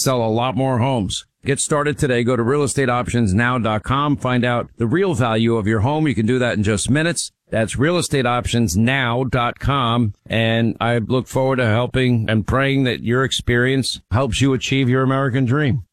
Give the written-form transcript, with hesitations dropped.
sell a lot more homes. Get started today. Go to realestateoptionsnow.com. Find out the real value of your home. You can do that in just minutes. That's realestateoptionsnow.com. And I look forward to helping and praying that your experience helps you achieve your American dream.